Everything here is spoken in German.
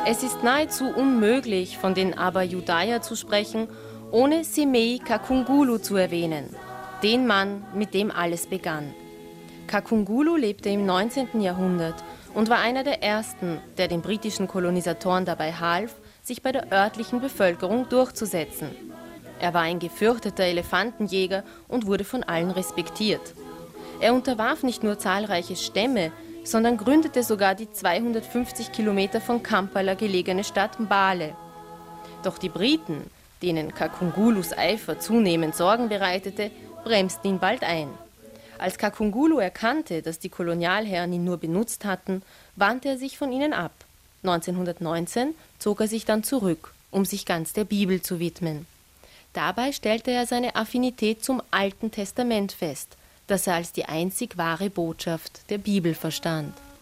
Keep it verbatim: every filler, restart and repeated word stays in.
Es ist nahezu unmöglich, von den Abba-Judäer zu sprechen, ohne Semeih Kakungulu zu erwähnen, den Mann, mit dem alles begann. Kakungulu lebte im neunzehnten Jahrhundert und war einer der ersten, der den britischen Kolonisatoren dabei half, sich bei der örtlichen Bevölkerung durchzusetzen. Er war ein gefürchteter Elefantenjäger und wurde von allen respektiert. Er unterwarf nicht nur zahlreiche Stämme, sondern gründete sogar die zweihundertfünfzig Kilometer von Kampala gelegene Stadt Mbale. Doch die Briten, denen Kakungulus Eifer zunehmend Sorgen bereitete, bremsten ihn bald ein. Als Kakungulu erkannte, dass die Kolonialherren ihn nur benutzt hatten, wandte er sich von ihnen ab. neunzehnhundertneunzehn zog er sich dann zurück, um sich ganz der Bibel zu widmen. Dabei stellte er seine Affinität zum Alten Testament fest, das er als die einzig wahre Botschaft der Bibel verstand.